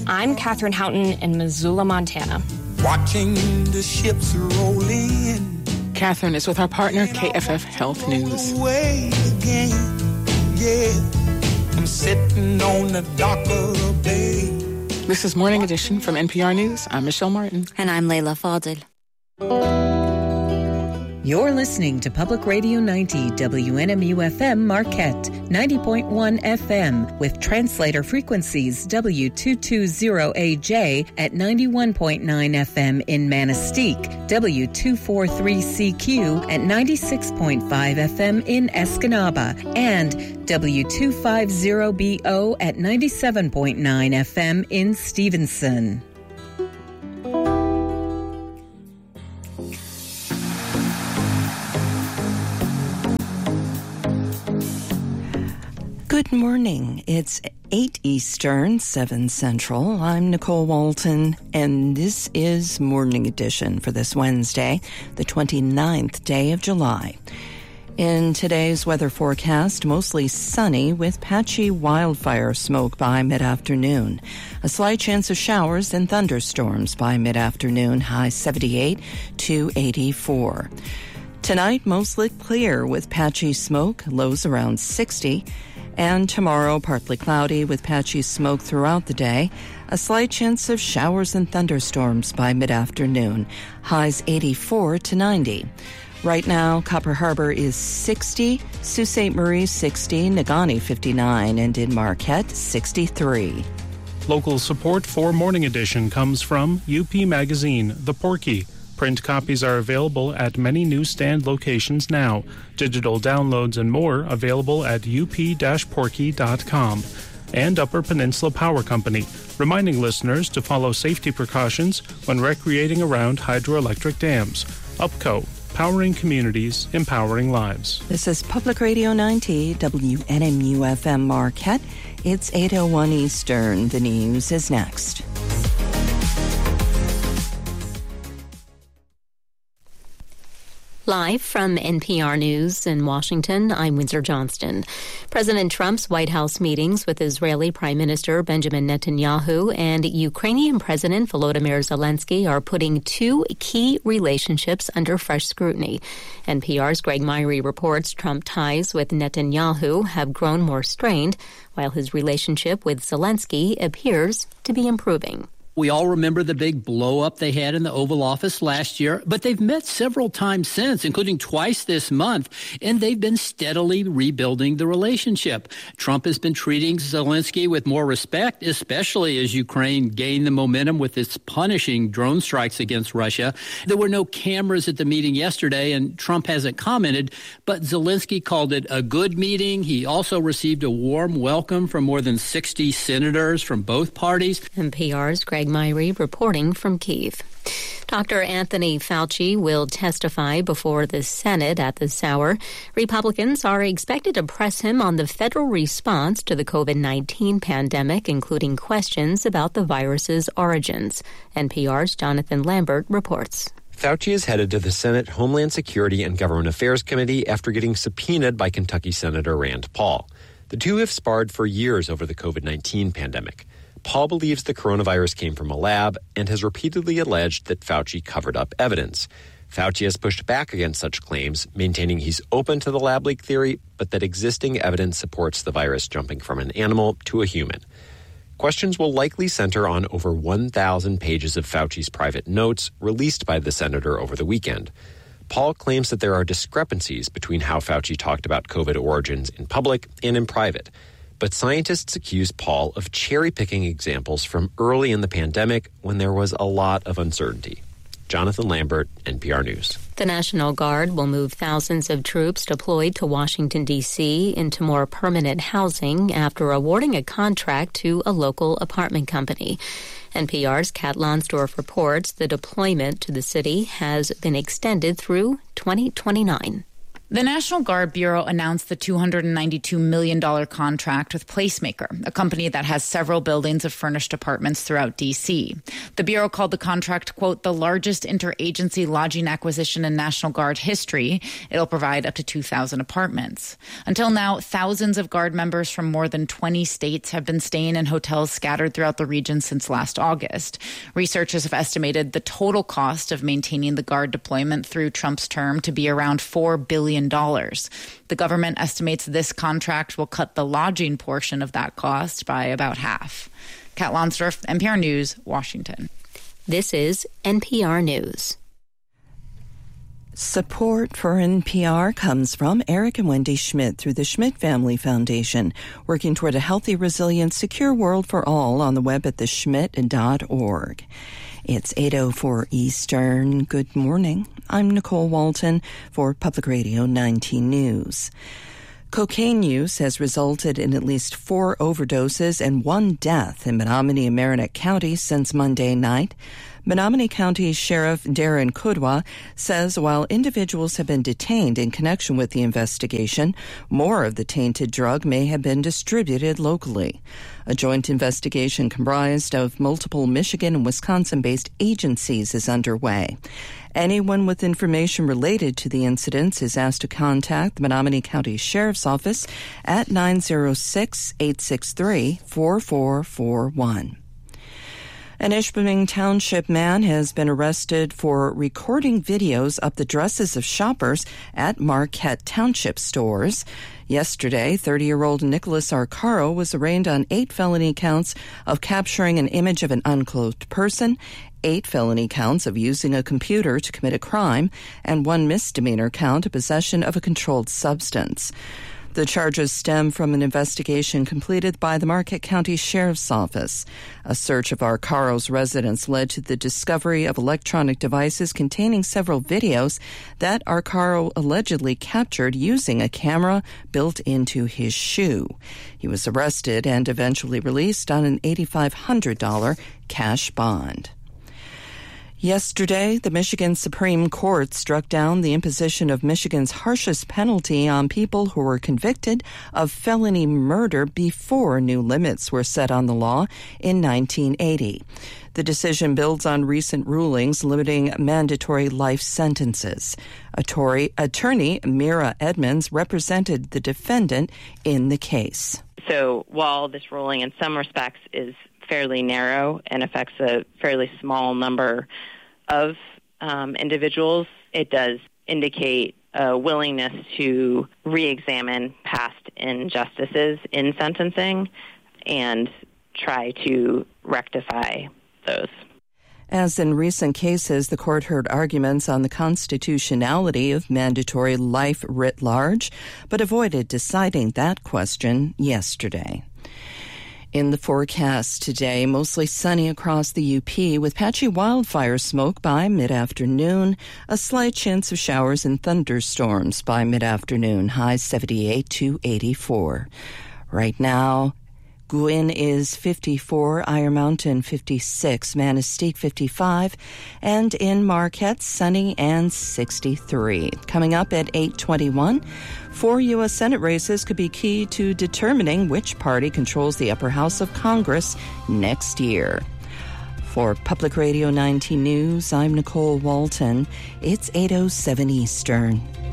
I'm Catherine Houghton in Missoula, Montana. Watching the ships roll in. Catherine is with our partner, KFF Health News. I'm sitting on the dock of the bay. This is Morning Edition from NPR News. I'm Michelle Martin. And I'm Layla Fadil. You're listening to Public Radio 90 WNMU-FM Marquette, 90.1 FM with translator frequencies W220AJ at 91.9 FM in Manistee, W243CQ at 96.5 FM in Escanaba, and W250BO at 97.9 FM in Stevenson. Good morning. It's 8 Eastern, 7 Central. I'm Nicole Walton, and this is Morning Edition for this Wednesday, the 29th day of July. In today's weather forecast, mostly sunny with patchy wildfire smoke by mid-afternoon. A slight chance of showers and thunderstorms by mid-afternoon, high 78 to 84. Tonight, mostly clear with patchy smoke, lows around 60. And tomorrow, partly cloudy with patchy smoke throughout the day. A slight chance of showers and thunderstorms by mid-afternoon. Highs 84 to 90. Right now, Copper Harbor is 60, Sault Ste. Marie 60, Negaunee 59, and in Marquette 63. Local support for Morning Edition comes from UP Magazine, The Porky. Print copies are available at many newsstand locations now. Digital downloads and more available at up-porky.com. And Upper Peninsula Power Company, reminding listeners to follow safety precautions when recreating around hydroelectric dams. UPCO, powering communities, empowering lives. This is Public Radio 90, WNMU-FM Marquette. It's 8:01 Eastern. The news is next. Live from NPR News in Washington, I'm Windsor Johnston. President Trump's White House meetings with Israeli Prime Minister Benjamin Netanyahu and Ukrainian President Volodymyr Zelensky are putting two key relationships under fresh scrutiny. NPR's Greg Myrie reports Trump ties with Netanyahu have grown more strained, while his relationship with Zelensky appears to be improving. We all remember the big blow-up they had in the Oval Office last year, but they've met several times since, including twice this month, and they've been steadily rebuilding the relationship. Trump has been treating Zelensky with more respect, especially as Ukraine gained the momentum with its punishing drone strikes against Russia. There were no cameras at the meeting yesterday, and Trump hasn't commented, but Zelensky called it a good meeting. He also received a warm welcome from more than 60 senators from both parties. NPR's Greg Myrie reporting from Kyiv. Dr. Anthony Fauci will testify before the Senate at this hour. Republicans are expected to press him on the federal response to the COVID-19 pandemic, including questions about the virus's origins. NPR's Jonathan Lambert reports. Fauci is headed to the Senate Homeland Security and Government Affairs Committee after getting subpoenaed by Kentucky Senator Rand Paul. The two have sparred for years over the COVID-19 pandemic. Paul believes the coronavirus came from a lab and has repeatedly alleged that Fauci covered up evidence. Fauci has pushed back against such claims, maintaining he's open to the lab leak theory, but that existing evidence supports the virus jumping from an animal to a human. Questions will likely center on over 1,000 pages of Fauci's private notes released by the senator over the weekend. Paul claims that there are discrepancies between how Fauci talked about COVID origins in public and in private. But scientists accuse Paul of cherry-picking examples from early in the pandemic when there was a lot of uncertainty. Jonathan Lambert, NPR News. The National Guard will move thousands of troops deployed to Washington, D.C. into more permanent housing after awarding a contract to a local apartment company. NPR's Kat Lonsdorf reports the deployment to the city has been extended through 2029. The National Guard Bureau announced the $292 million contract with Placemaker, a company that has several buildings of furnished apartments throughout D.C. The Bureau called the contract, quote, the largest interagency lodging acquisition in National Guard history. It'll provide up to 2,000 apartments. Until now, thousands of Guard members from more than 20 states have been staying in hotels scattered throughout the region since last August. Researchers have estimated the total cost of maintaining the Guard deployment through Trump's term to be around $4 billion. The government estimates this contract will cut the lodging portion of that cost by about half. Kat Lonsdorf, NPR News, Washington. This is NPR News. Support for NPR comes from Eric and Wendy Schmidt through the Schmidt Family Foundation, working toward a healthy, resilient, secure world for all on the web at theschmidt.org. It's 8:04 Eastern. Good morning. I'm Nicole Walton for Public Radio 19 News. Cocaine use has resulted in at least 4 overdoses and 1 death in Menominee and Marinette counties since Monday night. Menominee County Sheriff Darren Kudwa says while individuals have been detained in connection with the investigation, more of the tainted drug may have been distributed locally. A joint investigation comprised of multiple Michigan and Wisconsin-based agencies is underway. Anyone with information related to the incidents is asked to contact the Menominee County Sheriff's Office at 906-863-4441. An Ishpeming Township man has been arrested for recording videos of the dresses of shoppers at Marquette Township stores. Yesterday, 30-year-old Nicholas Arcaro was arraigned on 8 felony counts of capturing an image of an unclothed person, 8 felony counts of using a computer to commit a crime, and 1 misdemeanor count of possession of a controlled substance. The charges stem from an investigation completed by the Marquette County Sheriff's Office. A search of Arcaro's residence led to the discovery of electronic devices containing several videos that Arcaro allegedly captured using a camera built into his shoe. He was arrested and eventually released on an $8,500 cash bond. Yesterday, the Michigan Supreme Court struck down the imposition of Michigan's harshest penalty on people who were convicted of felony murder before new limits were set on the law in 1980. The decision builds on recent rulings limiting mandatory life sentences. Attorney Mira Edmonds represented the defendant in the case. So while this ruling in some respects is fairly narrow and affects a fairly small number of individuals, it does indicate a willingness to re-examine past injustices in sentencing and try to rectify those. As in recent cases, the court heard arguments on the constitutionality of mandatory life writ large, but avoided deciding that question yesterday. In the forecast today, mostly sunny across the UP with patchy wildfire smoke by mid-afternoon, a slight chance of showers and thunderstorms by mid-afternoon, highs 78 to 84. Right now, Gwin is 54, Iron Mountain 56, Manistee 55, and in Marquette, sunny and 63. Coming up at 8:21, 4 U.S. Senate races could be key to determining which party controls the upper house of Congress next year. For Public Radio 19 News, I'm Nicole Walton. It's 8:07 Eastern.